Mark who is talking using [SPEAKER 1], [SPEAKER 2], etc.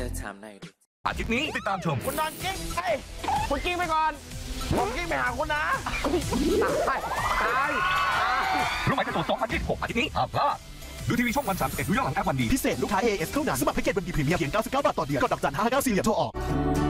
[SPEAKER 1] ถามหน่อยดิ
[SPEAKER 2] อาทิตย์นี้ติดตามชม
[SPEAKER 3] คุณนอนกิ้งเฮ้ยคุณกิ้งไปก่อนผมกิ้งไปหาคุณนะตาย
[SPEAKER 2] รู้ไหมจะโดน2 อาทิตย์ 6 อาทิตย์นี้ห้ามพลาดดูทีวีช่องวัน31ดูย้อนหลังแอปวันดี
[SPEAKER 4] พิเศษลูกค้า AS เท่านั้นสมัครแพ็กเกจวันดีพรีเมียมเพียง99 บาทต่อเดือนกดดอกจัน554เหรียญโทรออก